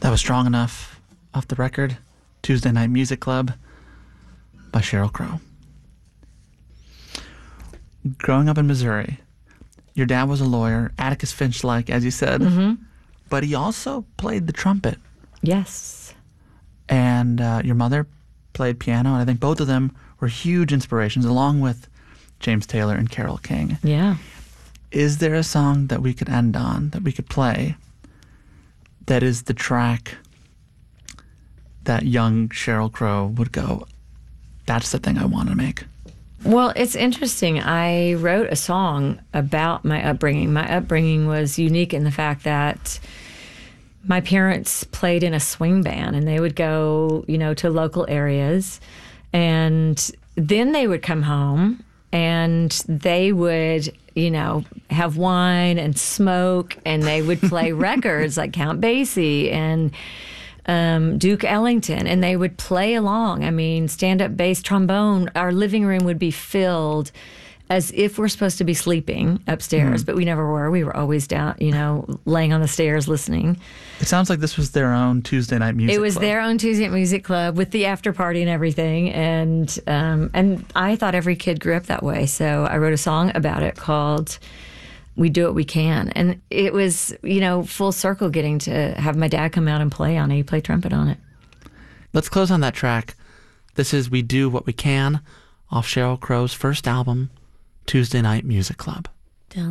That was Strong Enough off the record. Tuesday Night Music Club by Sheryl Crow. Growing up in Missouri, your dad was a lawyer, Atticus Finch-like, as you said, but he also played the trumpet. Yes. And your mother played piano, and I think both of them were huge inspirations, along with James Taylor and Carole King. Yeah. Is there a song that we could end on, that we could play, that is the track that young Sheryl Crow would go, that's the thing I want to make? Well, it's interesting. I wrote a song about my upbringing. My upbringing was unique in the fact that my parents played in a swing band, and they would go, to local areas, and then they would come home and they would, have wine and smoke, and they would play records like Count Basie and Duke Ellington, and they would play along. I mean, stand-up bass, trombone. Our living room would be filled as if we're supposed to be sleeping upstairs, but we never were. We were always down, laying on the stairs listening. It sounds like this was their own Tuesday Night Music Club. It was their own Tuesday Night Music Club with the after party and everything. And I thought every kid grew up that way. So I wrote a song about it called We Do What We Can. And it was, full circle getting to have my dad come out and play on it. He played trumpet on it. Let's close on that track. This is We Do What We Can off Sheryl Crow's first album, Tuesday Night Music Club.